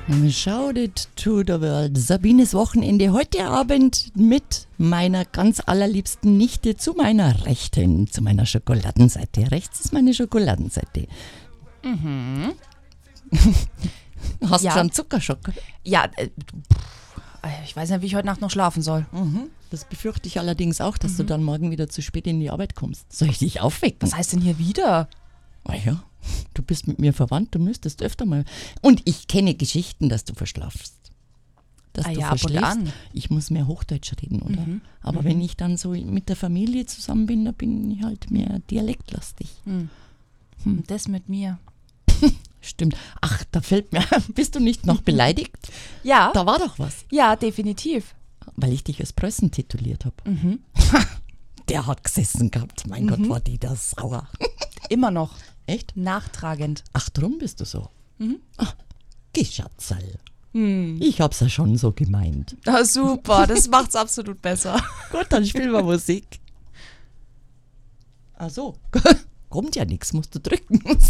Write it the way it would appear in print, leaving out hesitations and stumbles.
Shouted to the world. Sabines Wochenende heute Abend mit meiner ganz allerliebsten Nichte zu meiner Rechten, zu meiner Schokoladenseite. Rechts ist meine Schokoladenseite. Mhm. Hast du Ja. schon Zuckerschock? Ja, ich weiß nicht, wie ich heute Nacht noch schlafen soll. Das befürchte ich allerdings auch, dass du dann morgen wieder zu spät in die Arbeit kommst. Soll ich dich aufwecken? Was heißt denn hier wieder? Ah ja, du bist mit mir verwandt, du müsstest öfter mal. Und ich kenne Geschichten, dass du verschlafst. Dass du Ja, ab und verschläfst. an. Ich muss mehr Hochdeutsch reden, oder? Aber wenn ich dann so mit der Familie zusammen bin, da bin ich halt mehr dialektlastig. Und das mit mir. Stimmt. Ach, da fällt mir, bist du nicht noch beleidigt? Ja, Da war doch was, ja, definitiv. weil ich dich als Preußen tituliert habe. Der hat gesessen gehabt. Mein Gott, war die da sauer. Immer noch. Echt? Nachtragend. Ach, drum bist du so. Ach, Geschatzerl. Ich hab's ja schon so gemeint. Ah, super, das macht's absolut besser. Gut, dann spielen wir Musik. Ach so. Kommt ja nichts, musst du drücken.